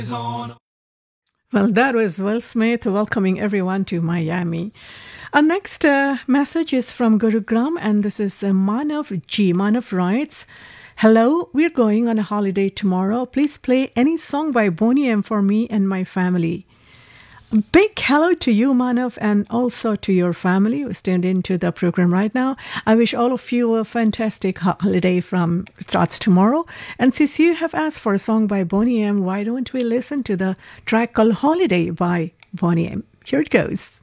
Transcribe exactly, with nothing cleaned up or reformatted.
Well, that was Will Smith welcoming everyone to Miami. Our next uh, message is from Gurugram, and this is uh, Manav G. Manav writes, "Hello, we're going on a holiday tomorrow. Please play any song by Boney M for me and my family." A big hello to you, Manav, and also to your family who's tuned into the program right now. I wish all of you a fantastic holiday from starts tomorrow. And since you have asked for a song by Boney M, why don't we listen to the track called Holiday by Boney M? Here it goes.